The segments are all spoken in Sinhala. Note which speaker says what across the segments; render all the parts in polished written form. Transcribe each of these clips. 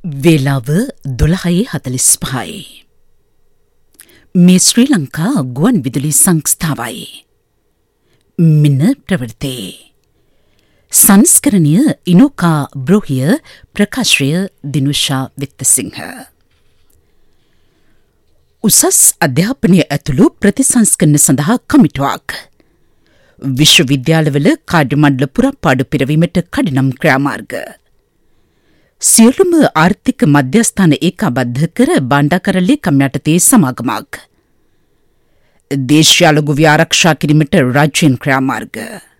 Speaker 1: වේලාව 12:45. මේ ශ්‍රී ලංකා ගුවන් විදුලි සංස්ථාවයි. මෙන්න ප්‍රවෘත්ති. සංස්කරණය ඉනෝකා බ්‍රෝහිය ප්‍රකාශය දිනුෂා විත්තසිංහ. උසස් අධ්‍යාපනය ඇතුළු ප්‍රතිසංස්කරණ සඳහා කමිටුවක්. විශ්වවිද්‍යාලවල කාර්ය මණ්ඩල පුරපාඩු පිරවීමට කඩිනම් ක්‍රියාමාර්ග. සියලුම ආර්ථික මධ්‍යස්ථාන ඒකාබද්ධ කර බණ්ඩාකරලේ කම්යටතේ සමාගමක්. දේශීය ලඝු ආරක්ෂා කිරීමට රාජ්‍යන් ක්‍රියාමාර්ග.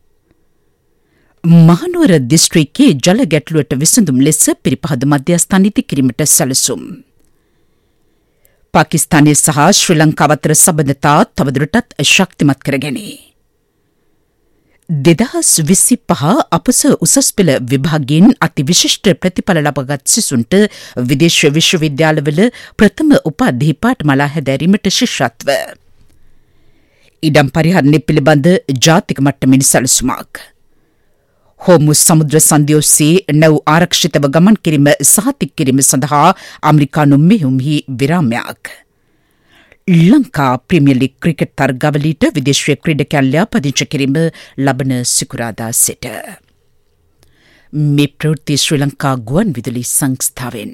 Speaker 1: මහනුවර දිස්ත්‍රික්කයේ ජල ගැටලුවට විසඳුම් ලෙස පිරිපහද මධ්‍යස්ථාන ඉදි කිරීමට සැලසුම්. පාකිස්තානය සහ ශ්‍රී ලංකාව අතර සබඳතා තවදුරටත් ශක්තිමත් කර ගැනේ. 2025 අපස උසස් පෙළ විභාගයෙන් අති විශිෂ්ට ප්‍රතිඵල ලබාගත් සිසුන්ට විදේශ විශ්වවිද්‍යාලවල ප්‍රථම උපාධි පාඨමාලා හැදෑරීමට ශිෂ්‍යත්ව. ඉඩම් පරිහරණය පිළිබඳ ජාතික මට්ටමින් සැලසුමක්. හෝමුස් සමුද්‍ර සන්ධිය ඔස්සේ නැව් ආරක්ෂිතව ගමන් කිරීම සහතික කිරීම සඳහා ඇමරිකානු මෙහෙයුම්හි විරාමයක්. ලංකා ප්‍රීමියර් ලීග් ක්‍රිකට් තරගාවලියට විදේශීය ක්‍රීඩකයන් ලියාපදිංචි කිරීම ලබන සිකුරාදා සිට. මේ ප්‍රවෘත්ති ශ්‍රී ලංකා ගුවන් විදුලි සංස්ථාවෙන්.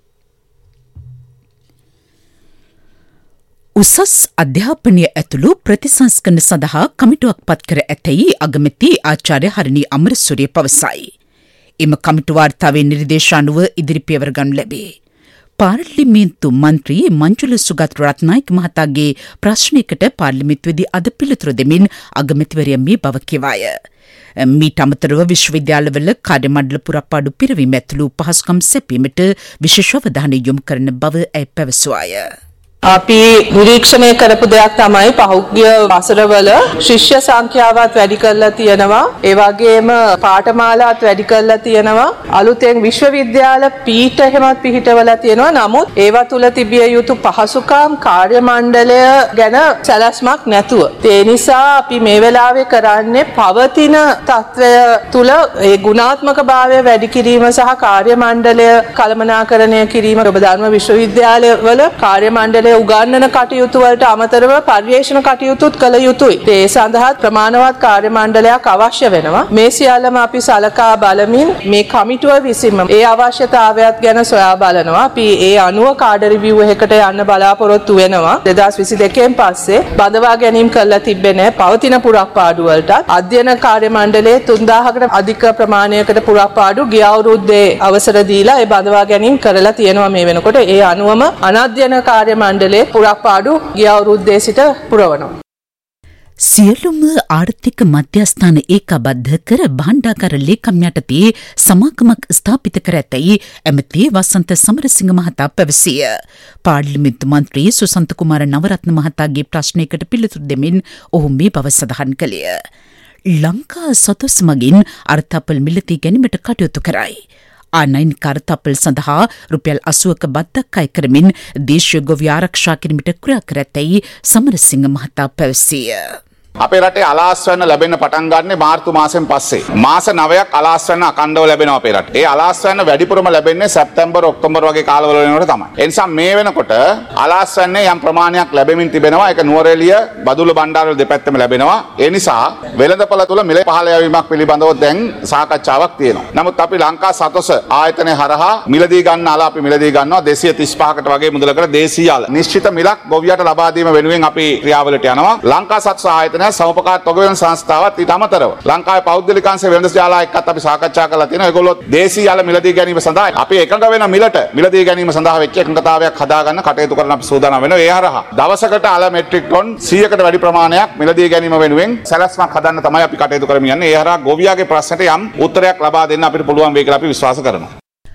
Speaker 1: උසස් අධ්‍යාපනය ඇතුළු ප්‍රතිසංස්කරණ සඳහා කමිටුවක් පත් කර ඇතැයි අගමැති ආචාර්ය හරිනී අමරසූරිය පවසයි. එම කමිටු වාර්තාවේ නිර්දේශ අනුව ඉදිරි පියවර ගනු ලැබේ. පාර්ලිමේන්තු මන්ත්‍රී මංජුල සුගත් රත්නායක මහතාගේ ප්‍රශ්නයකට පාර්ලිමේන්තුවේදී අද පිළිතුරු දෙමින් අගමැතිවරිය මේ බව කිව්වාය. මීට අමතරව විශ්වවිද්‍යාලවල කාර්ය මණ්ඩල පුරපාඩු පිරවීම ඇතුළු පහසුකම් සැපීමට විශේෂ අවධානය යොමු කරන බව ඇය පැවසුවාය.
Speaker 2: අපි නිරීක්ෂණය කරපු දෙයක් තමයි පහුගිය වසරවල ශිෂ්‍ය සංඛ්‍යාවත් වැඩි කරලා තියෙනවා. ඒ වගේම පාඨමාලාත් වැඩි කරලා තියෙනවා. අලුතෙන් විශ්වවිද්‍යාල පීඨ එහෙමත් පිහිටවලා තියෙනවා. නමුත් ඒවා තුල තිබිය යුතු පහසුකම් කාර්ය මණ්ඩලය ගැන සැලැස්මක් නැතුව. ඒ නිසා අපි මේ වෙලාවේ කරන්නේ පවතින තත්වය තුල ඒ ගුණාත්මක භාවය වැඩි කිරීම සහ කාර්ය මණ්ඩලය කළමනාකරණය කිරීම. ඔබ දන්නවා විශ්වවිද්‍යාලවල කාර්ය මණ්ඩලය උගන්වන කටයුතු වලට අමතරව පර්යේෂණ කටයුතුත් කළ යුතුයි. ඒ සඳහා ප්‍රමාණවත් කාර්ය මණ්ඩලයක් අවශ්‍ය වෙනවා. මේ සියල්ලම අපි සලකා බලමින් මේ කමිටුව විසින්ම ඒ අවශ්‍යතාවයත් ගැන සොයා බලනවා. අපි ඒ අනුව කාඩ රිවිව් එකකට යන්න බලාපොරොත්තු වෙනවා. 2022න් පස්සේ බඳවා ගැනීම කරලා තිබෙන්නේ නැහැ. පවතින පුරක්පාඩු වලට අධ්‍යයන කාර්ය මණ්ඩලයේ 3000කට අධික ප්‍රමාණයකට පුරක්පාඩු ගිය අවුරුද්දේ අවසර දීලා ඒ බඳවා ගැනීම කරලා තියෙනවා මේ වෙනකොට. ඒ අනුවම අනධ්‍යයන කාර්ය මණ්ඩලයේ පුරක්පාඩු ගිය අවුරුද්දේ සිට පුරවනවා.
Speaker 1: සියලුම ආර්ථික මධ්‍යස්ථාන ඒකාබද්ධ කර භාණ්ඩාගාර ලේකම් යටතේ සමාගමක් ස්ථාපිත කර ඇතැයි ඇමති වසන්ත සමරසිංහ මහතා පැවසිය. පාර්ලිමේන්තු මන්ත්‍රී සුසන්ත කුමාර නවරත්න මහතාගේ ප්‍රශ්නයකට පිළිතුරු දෙමින් ඔහු මේ බව සඳහන් කළේය. ලංකා සතොස් මගින් අර්ථපල් මිලදී ගැනීමට කටයුතු කරයි. ආනයින් කාර්තපල් සඳහා රුපියල් 80ක බද්දක් අය කරමින් දේශීය ගොවි ආරක්ෂා කිරීමට ක්‍රියා කර ඇතැයි සමරසිංහ මහතා පැවසිය.
Speaker 3: අපේ රටේ අලාස්වැන්න ලැබෙන්න පටන් ගන්නේ මාර්තු මාසෙන් පස්සේ. මාස 9ක් අලාස්වැන්න අඛණ්ඩව ලැබෙනවා අපේ රටේ. ඒ අලාස්වැන්න වැඩිපුරම ලැබෙන්නේ සැප්තැම්බර් ඔක්තෝබර් වගේ කාලවල වෙනකොට තමයි. ඒ නිසා මේ වෙනකොට අලාස්වැන්නේ යම් ප්‍රමාණයක් ලැබෙමින් තිබෙනවා. ඒක නුවරඑළිය බදුල්ල බණ්ඩාරවල දෙපැත්තම ලැබෙනවා. ඒ නිසා වෙළඳපොළ තුල මිල පහළ යවීමක් පිළිබඳව දැන් සාකච්ඡාවක් තියෙනවා. නමුත් අපි ලංකා සතොස ආයතනය හරහා මිලදී ගන්න අල අපි මිලදී ගන්නවා 235කට වගේ මුදලකට දේශීය අල. නිශ්චිත මිලක් ගොවියට ලබා දීම වෙනුවෙන් අපි ක්‍රියාවලට යනවා. ලංකා සතොස ආයතනය සමපකාර තොගවෙන සංස්ථාවත් ඊට අමතරව ලංකාවේ පෞද්ගලික අංශ වෙළඳ ජාලා එක්කත් අපි සාකච්ඡා කරලා තියෙනවා. ඒගොල්ලෝ දේශීය අල මිලදී ගැනීම සඳහා අපි එකඟ වෙන මිලට මිලදී ගැනීම සඳහා වෙච්ච එකඟතාවයක් හදාගන්න කටයුතු කරන අපි සූදානම් වෙනවා. ඒ හරහා දවසකට අල මෙට්‍රික් ටොන් 100කට වැඩි ප්‍රමාණයක් මිලදී ගැනීම වෙනුවෙන් සැලැස්මක් හදන්න තමයි අපි කටයුතු කරමින් යන්නේ. ඒ හරහා ගොවියාගේ ප්‍රශ්නට යම් උත්තරයක් ලබා දෙන්න අපිට පුළුවන් වෙයි කියලා අපි විශ්වාස කරනවා.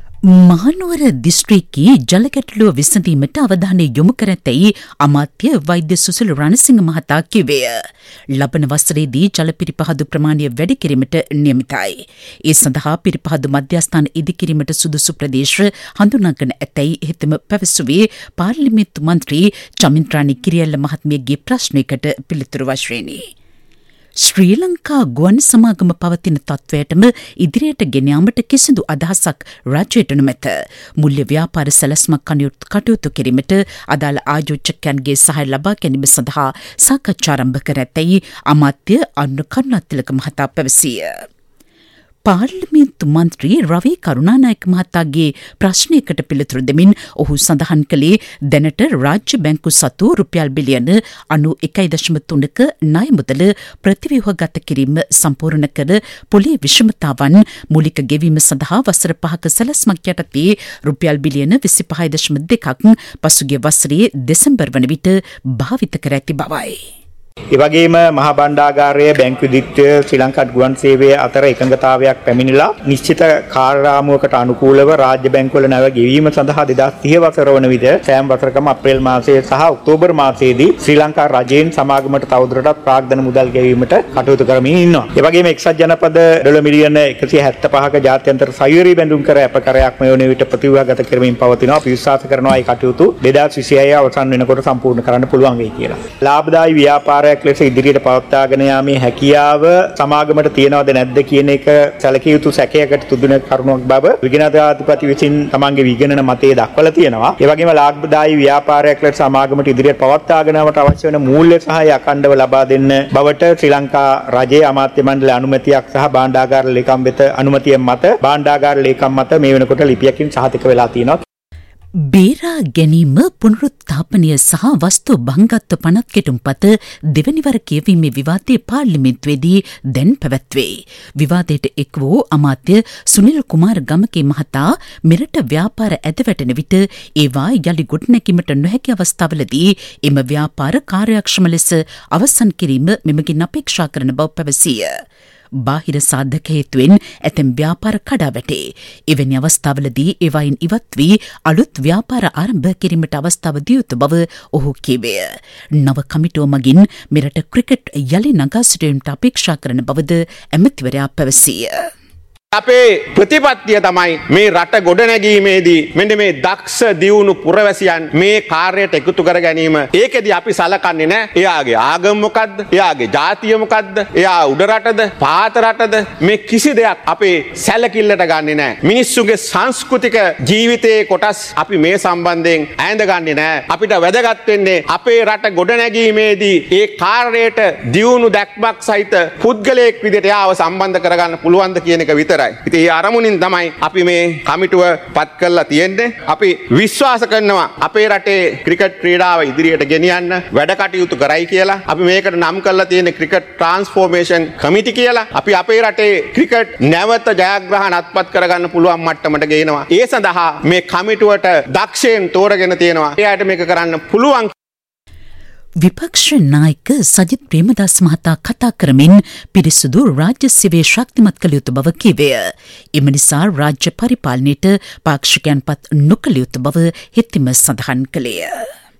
Speaker 1: මහනුවර දිස්ත්‍රික්කයේ ජල ගැටලුව විසඳීමට අවධානය යොමු කර ඇතැයි අමාත්‍ය වෛද්‍ය සුසිල් රණසිංහ මහතා කිව්වේය. ලබන වසරේදී ජල පිරිපහදු ප්‍රමාණය වැඩි කිරීමට නියමිතයි. ඒ සඳහා පිරිපහදු මධ්‍යස්ථාන ඉදිකිරීමට සුදුසු ප්‍රදේශ හඳුනාගෙන ඇතැයි හෙතෙම පැවසුවේ පාර්ලිමේන්තු මන්ත්‍රී චමින්ත්‍රානි කිරියල්ල මහත්මියගේ ප්‍රශ්නයකට පිළිතුරු වශයෙනි. ශ්‍රී ලංකා ගුවන් සමාගම පවතින තත්ත්වයටම ඉදිරියට ගෙන යාමට කිසිදු අදහසක් රජයට නොමැත. මුල්‍ය ව්‍යාපාර සැලැස්මක් කටයුතු කිරීමට අදාළ ආයෝජකයන්ගේ සහාය ලබා ගැනීම සඳහා සාකච්ඡා ආරම්භ කර ඇතැයි අමාත්‍ය අරුණ කරුණාතිලක මහතා පැවසීය. පාර්ලිමේන්තු මන්ත්‍රී රවී කරුණානායක මහතාගේ ප්‍රශ්නයකට පිළිතුරු දෙමින් ඔහු සඳහන් කළේ දැනට රාජ්‍ය බැංකු සතු රුපියල් බිලියන 91.3ක ණය මුදල ප්‍රතිව්‍යුහගත කිරීම සම්පූර්ණ කර පොලී විෂමතාවන් මූලික ගෙවීම සඳහා වසර 5ක සැලැස්මක් යටතේ රුපියල් බිලියන 25.2ක් පසුගිය වසරේ දෙසැම්බර් වන විට භාවිත කර ඇති බවයි.
Speaker 4: ඒ වගේම මහා භණ්ඩාගාරය බැංකු විදිත්‍ය ශ්‍රී ලංකා ගුවන් සේවය අතර එකඟතාවයක් පැමිණිලා නිශ්චිත කාර්යාමුවකට අනුකූලව රාජ්‍ය බැංකුවල නැව ගෙවීම සඳහා 2030 වසර වන විට සෑම වසරකම අප්‍රේල් මාසයේ සහ ඔක්තෝබර් මාසයේදී ශ්‍රී ලංකා රජයෙන් සමාගමට තවදුරටත් ප්‍රාග්ධන මුදල් ගෙවීමට කටයුතු කරමින් ඉන්නවා. ඒ වගේම එක්සත් ජනපද ඩොලර් මිලියන 175ක ජාත්‍යන්තර සයුරී බැඳුම් කර අපකරයක් මේ වන විට ප්‍රතිව්‍යුහගත කරමින් පවතිනවා. අපි විශ්වාස කරනවා මේ කටයුතු 2026 අවසන් වෙනකොට සම්පූර්ණ කරන්න පුළුවන් වෙයි කියලා. ලාභදායී ව්‍යාපාරයක් ලෙස ඉදිරියට පවත්වාගෙන යාමේ හැකියාව සමාගමට තියනවද නැද්ද කියන එක සැලකිය යුතු සැකයකට තුදුන කරුණක් බව විගණනාධිපති විසින් තමන්ගේ විගණන මතයේ දක්වලා තියෙනවා. ඒ වගේම ලාභදායී ව්‍යාපාරයක් ලෙස සමාගමට ඉදිරියට පවත්වාගෙන යාමට අවශ්‍ය වෙන මූල්‍ය සහාය අඛණ්ඩව ලබා දෙන්න බවට ශ්‍රී ලංකා රජයේ අමාත්‍ය මණ්ඩල අනුමැතියක් සහ භාණ්ඩාගාර ලේකම් වෙත අනුමැතිය මත භාණ්ඩාගාර ලේකම් මත මේ වෙනකොට ලිපියකින් සහතික වෙලා තියෙනවා.
Speaker 1: බේරා ගැනීම පුනරුත්ථාපනය සහ වස්තු භංගත්ව පනත් කෙටුම්පත දෙවැනිවර කියවීමේ විවාදයේ පාර්ලිමේන්තුවේදී දැන් පැවැත්වේ. විවාදයට එක් වූ අමාත්‍ය සුනිල් කුමාර ගමකේ මහතා මෙරට ව්‍යාපාර ඇද වැටෙන විට ඒවා යළි ගොඩනැගීමට නොහැකි අවස්ථාවලදී එම ව්‍යාපාර කාර්යක්ෂම ලෙස අවසන් කිරීම මෙමගින් අපේක්ෂා කරන බව පැවසීය. බාහිර සාධක හේතුවෙන් ඇතැම් ව්‍යාපාර කඩා වැටේ. එවැනි අවස්ථාවලදී ඒවායින් ඉවත් වී අලුත් ව්‍යාපාර ආරම්භ කිරීමට අවස්ථාව දිය යුතු බව ඔහු කීවේය. නව කමිටුව මගින් මෙරට ක්‍රිකට් යළි නගා සිටුවීමට අපේක්ෂා කරන බවද ඇමතිවරයා පැවසීය.
Speaker 5: අපේ ප්‍රතිපත්තිය තමයි මේ රට ගොඩනැගීමේදී මෙන්න මේ දක්ෂ දියුණු පුරවැසියන් මේ කාර්යයට එකතු කර ගැනීම. ඒකෙදී අපි සලකන්නේ නැහැ එයාගේ ආගම මොකද්ද, එයාගේ ජාතිය මොකද්ද, එයා උඩ රටද, පහත රටද, මේ කිසි දෙයක් අපේ සැලකිල්ලට ගන්නෙ නැහැ. මිනිස්සුගේ සංස්කෘතික ජීවිතයේ කොටස් අපි මේ සම්බන්ධයෙන් ඈඳගන්නේ නැහැ. අපිට වැදගත් වෙන්නේ අපේ රට ගොඩනැගීමේදී ඒ කාර්යයට දියුණු දැක්මක් සහිත පුද්ගලයෙක් විදිහට එයාව සම්බන්ධ කරගන්න පුළුවන්ද කියන එක විතරයි. ඉතින් ඒ අරමුණින් තමයි අපි මේ කමිටුව පත් කරලා තියෙන්නේ. අපි විශ්වාස කරනවා අපේ රටේ ක්‍රිකට් ක්‍රීඩාව ඉදිරියට ගෙනියන්න වැඩ කටයුතු කරයි කියලා. අපි මේකට නම් කරලා තියෙන්නේ ක්‍රිකට් ට්‍රාන්ස්ෆෝමේෂන් කමිටි කියලා. අපි අපේ රටේ ක්‍රිකට් නැවත ජයග්‍රහණ අත්පත් කරගන්න පුළුවන් මට්ටමට ගේනවා. ඒ සඳහා මේ කමිටුවට දක්ෂයෙන් තෝරගෙන තියෙනවා. එයාට මේක කරන්න පුළුවන්.
Speaker 1: විපක්ෂ නායක සජිත් ප්‍රේමදාස මහතා කතා කරමින් පිරිසුදු රාජ්‍ය සේවය ශක්තිමත් කළ යුතු බව කිව්වය. එම නිසා රාජ්‍ය පරිපාලනයට පාක්ෂිකයන් පත් නොකළ යුතු බව හෙතෙම සඳහන් කළේය.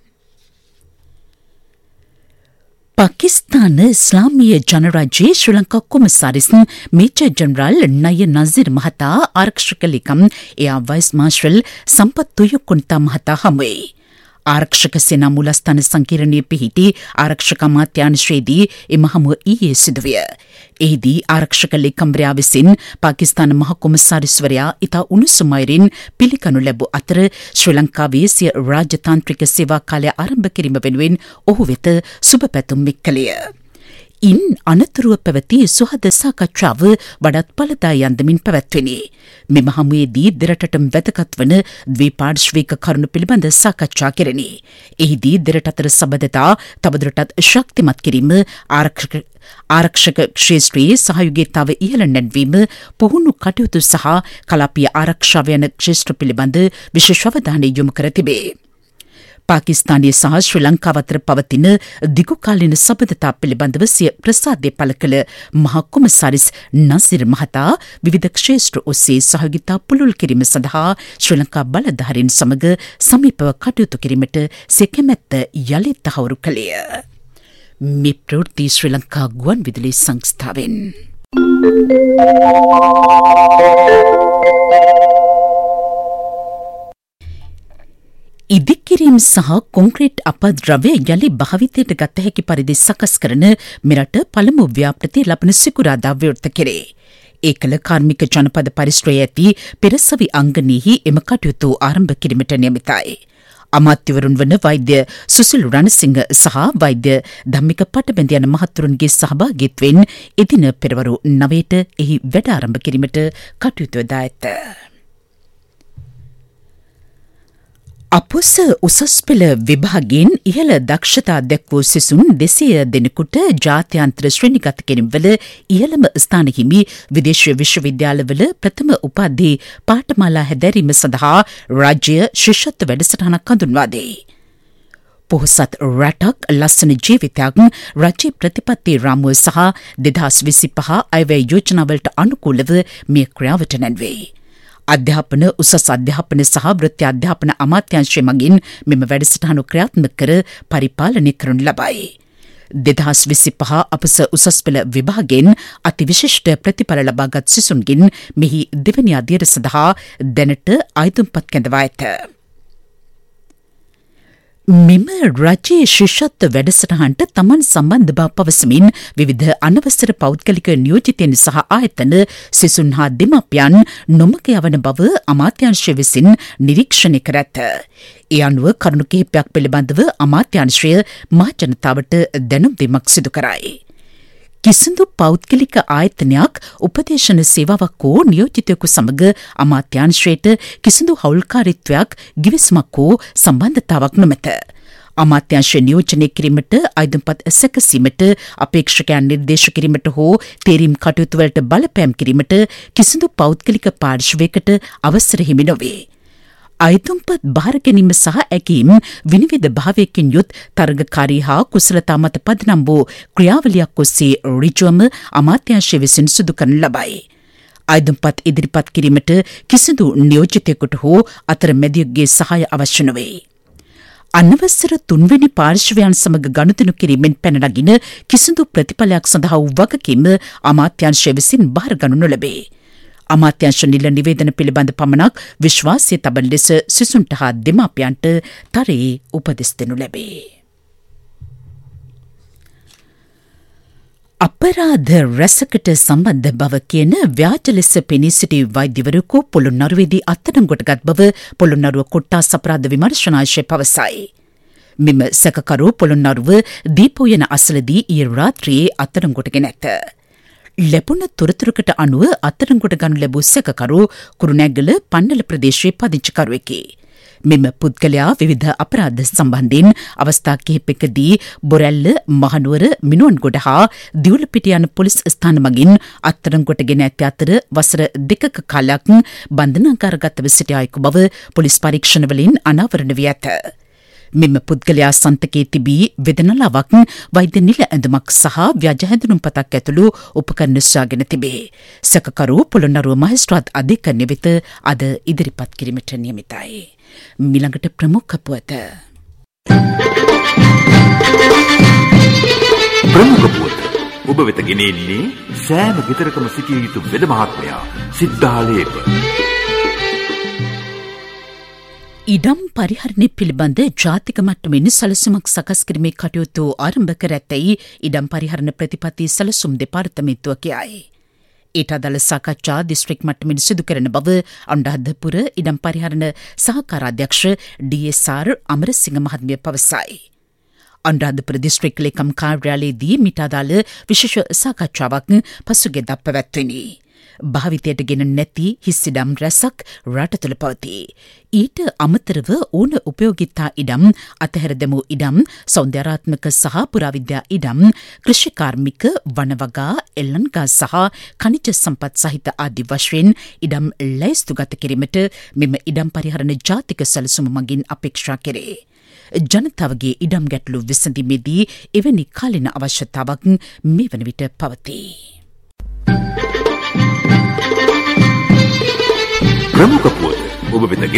Speaker 1: පාකිස්තාන ඉස්ලාමීය ජනරාජ්‍යයේ ශ්‍රී ලංකා කොමසාරිස් මේජර් ජනරාල් නය නසීර් මහතා ආරක්ෂක ලේකම් එයා වයිස් මාර්ෂල් සම්පත් තුයකුන්තා මහතා හමුවේ. ආරක්ෂක සේනා මුලස්ථාන සංකීර්ණයේ පිහිටි ආරක්ෂක අමාත්‍යාංශයේදී එම හමුව ඊයේ සිදුවිය. එහිදී ආරක්ෂක ලේකම්වරයා විසින් පාකිස්තාන මහ කොමසාරිස්වරයා ඉතා උණුසුම් අයුරින් පිළිගනු ලැබූ අතර ශ්‍රී ලංකාවේ සිය රාජතාන්ත්‍රික සේවා කාලය ආරම්භ කිරීම වෙනුවෙන් ඔහු වෙත සුබ පැතුම් එක් කළේය. ඉන් අනතුරුව පැවති සුහද සාකච්ඡාව වඩාත් ඵලදායී අන්දමින් පැවැත්විනි. මෙම හමුවේදී දෙරටටම වැදගත් වන ද්විපාර්ශ්වික කරුණු පිළිබඳ සාකච්ඡා කෙරෙනි. එහිදී දෙරට අතර සබඳතා තවදුරටත් ශක්තිමත් කිරීම, ආරක්ෂක ක්ෂේත්‍රයේ සහයෝගීතාව ඉහළ නැංවීම, පුහුණු කටයුතු සහ කලාපීය ආරක්ෂාව යන ක්ෂේත්‍ර පිළිබඳ විශේෂ අවධානය යොමු කර තිබේ. පාකිස්තානයේ සහ ශ්‍රී ලංකාව අතර පවතින දිගුකාලීන සබඳතා පිළිබඳව සිය ප්‍රසාදය පළ කළ මහා කොමසාරිස් නසීර් මහතා විවිධ ක්ෂේත්‍ර ඔස්සේ සහයෝගීතා පුළුල් කිරීම සඳහා ශ්‍රී ලංකා බලධාරීන් සමග සමීපව කටයුතු කිරීමට සිය කැමැත්ත යළිත් තහවුරු කළේය. මේ ප්‍රවෘත්ති ශ්‍රී ලංකා ගුවන් විදුලි සංස්ථාවෙන්. ඉදිකිරීම කිරීම් සහ කොන්ක්‍රීට් අපද්‍රව්‍ය යළි භාවිතයට ගත හැකි පරිදි සකස් කරන මෙරට පළමු ව්‍යාපෘතිය ලබන සිකුරාදා විවෘත කෙරේ. ඒකල කාර්මික ජනපද පරිශ්‍රයේ ඇති පෙරසවි අංගනයෙහි එම කටයුතු ආරම්භ කිරීමට නියමිතයි. අමාත්‍යවරුන් වන වෛද්‍ය සුසිල් රණසිංහ සහ වෛද්‍ය ධම්මික පටබැඳ යන මහත්වරුන්ගේ සහභාගීත්වයෙන් එදින පෙරවරු 9ට එහි වැඩ ආරම්භ කිරීමට කටයුතු යොදා ඇත. අපොස උසස් පෙළ විභාගයෙන් ඉහළ දක්ෂතා දැක්වූ සිසුන් 200 දෙනෙකුට ජාත්‍යන්තර ශ්‍රේණිගත කිරීම්වල ඉහළම ස්ථාන හිමි විදේශීය විශ්වවිද්‍යාලවල ප්‍රථම උපාධි පාඨමාලා හැදෑරීම සඳහා රාජ්‍ය ශිෂ්‍යත්ව වැඩසටහනක් හඳුන්වා දෙයි. පොහොසත් රටක් ලස්සන ජීවිතයක් රජයේ ප්‍රතිපත්ති රාමුව සහ 2025 අයවැය යෝජනාවලට අනුකූලව මේ ක්‍රියාවට නැංවෙයි. අධ්‍යාපන උසස් අධ්‍යාපන සහ වෘත්ති අධ්‍යාපන අමාත්‍යාංශය මගින් මෙම වැඩසටහන ක්‍රියාත්මක කර පරිපාලනය කරනු ලබයි. 2025 අපස උසස් පෙළ විභාගයෙන් අතිවිශිෂ්ට ප්‍රතිඵල ලබාගත් සිසුන්ගෙන් මෙහි දෙවැනි අදියර සඳහා දැනට අයදුම්පත් කැඳවා ඇත. මෙම රජයේ ශිෂ්‍යත්ව වැඩසටහනට තමන් සම්බන්ධ බව පවසමින් විවිධ අනවසර පෞද්ගලික නියෝජිතයන් සහ ආයතන සිසුන් හා දෙමාපියන් නොමග යවන බව අමාත්‍යාංශය විසින් නිරීක්ෂණය කර ඇත. ඒ අනුව කරුණු කිහිපයක් පිළිබඳව අමාත්‍යාංශය මහ ජනතාවට දැනුම් දීමක් සිදු කරයි. කිසිදු පෞද්ගලික ආයතනයක් උපදේශන සේවාවක් හෝ නියෝජිතයෙකු සමග අමාත්‍යාංශයට කිසිදු හවුල්කාරීත්වයක් ගිවිසුමක් හෝ සම්බන්ධතාවක් නොමැත. අමාත්‍යාංශය නියෝජනය කිරීමට අයදුම්පත් සැකසීමට අපේක්ෂකයන් නිර්දේශ කිරීමට හෝ තේරීම් කටයුතුවලට බලපෑම් කිරීමට කිසිදු පෞද්ගලික පාර්ශ්වයකට අවසර හිමි නොවේ. අයතුම්පත් බාර ගැනීම සහ ඇකීම් විනිවිද භාවයකින් යුත් තරගකාරී හා කුසලතා මත පදනම් වූ ක්‍රියාවලියක් ඔස්සේ ඍජුවම අමාත්‍යාංශය විසින් සිදු කරනු ලබයි. අයතුම්පත් ඉදිරිපත් කිරීමට කිසිදු නියෝජිතයෙකුට හෝ අතරමැදියෙකුගේ සහාය අවශ්‍ය නොවේ. අනවසර 3 වෙනි පාර්ශ්වයන් සමග ගනුදෙනු කිරීමෙන් පැන නගින කිසිදු ප්‍රතිඵලයක් සඳහා වූ වගකීම අමාත්‍යාංශය විසින් බාර ගනු නොලැබේ. අමාත්‍යාංශ නිල නිවේදන පිළිබඳ පමණක් විශ්වාසය තබන ලෙස සිසුන්ට හා දෙමාපියන්ට තරයේ උපදෙස් දෙනු ලැබේ. අපරාධ රැසකට සම්බන්ධ බව කියන ව්‍යාජ ලෙස පෙනී සිටි වෛද්‍යවරයෙකු පොළොන්නරුවේදී අත්අඩංගුවටගත් බව පොළොන්නරුව කොට්ටාස් අපරාධ විමර්ශනාංශය පවසයි. මෙම සැකකරු පොළොන්නරුව දීපෝයන අසලදී ඊයේ රාත්‍රියේ අත්අඩංගුවටගෙන ඇත. ලැබුණ තොරතුරකට අනුව අත්අඩංගුවට ගනු ලැබූ සැකකරු කුරුණෑගල පන්නල ප්‍රදේශයේ පදිංචිකරුවෙකි. මෙම පුද්ගලයා විවිධ අපරාධ සම්බන්ධයෙන් අවස්ථා කිහිපයකදී බොරැල්ල, මහනුවර, මිනුවන්ගොඩ හා දිවුලපිටිය යන පොලිස් ස්ථාන මගින් අත්අඩංගුවටගෙන ඇති අතර වසර 2ක කාලයක් බන්ධනාගාරගතව සිටි අයෙකු බව පොලිස් පරීක්ෂණවලින් අනාවරණ වී ඇත. මෙම පුද්ගලයා සන්තකයේ තිබී වෙදනලාවක්, වෛද්‍ය නිල ඇඳුමක් සහ ව්‍යාජ හැඳුනුම්පතක් ඇතුළු උපකරණ සොයාගෙන තිබේ. සැකකරු පොළොන්නරුව මහේස්ත්‍රාත් අධිකරණය වෙත අද ඉදිරිපත් කිරීමට නියමිතයි. මිළඟට ප්‍රමුඛ පුවත.
Speaker 6: ප්‍රමුඛ පුවත ඔබ වෙත ගෙනෙන්නේ සෑම ගෙදරකම සිටිය යුතු වෙද මහත්මයා සිද්ධාලේප.
Speaker 1: ඉඩම් පරිහරණය පිළිබඳ ජාතික මට්ටමින් සැලසුමක් සකස් කිරීමේ කටයුතු ආරම්භ කර ඇතැයි ඉඩම් පරිහරණ ප්‍රතිපත්ති සැලසුම් දෙපාර්තමේන්තුව කියයි. ඊට අදාළ සාකච්ඡා දිස්ත්‍රික් මට්ටමින් සිදු කරන බව අනුරාධපුර ඉඩම් පරිහරණ සහකාර අධ්‍යක්ෂ DSR අමරසිංහ මහත්මිය පවසයි. අනුරාධපුර දිස්ත්‍රික් ලේකම් කාර්යාලයේදී මිට අදාළ විශේෂ සාකච්ඡාවක් පසුගියදා පැවැත්විණි. භාවිතයට ගෙන නැති හිස්සිඩම් රැසක් රට තුළ පවතී. ඊට අමතරව ඕන උපයෝගිතා ඉඩම්, අතහැර දැමූ ඉඩම්, සෞන්දර්යාත්මක සහ පුරාවිද්‍යා ඉඩම්, කෘෂිකාර්මික, වනවගා, එල්ලන්ගා සහ ඛනිජ සම්පත් සහිත ආදි වශයෙන් ඉඩම් ලැයිස්තුගත කිරීමට මෙම ඉඩම් පරිහරණ ජාතික සැලසුම මගින් අපේක්ෂා කෙරේ. ජනතාවගේ ඉඩම් ගැටලු විසඳීමේදී එවැනි කාලින අවශ්‍යතාවක් මේ වන විට පවතී.
Speaker 6: ප්‍රමුඛ පුවත ඔබ වෙත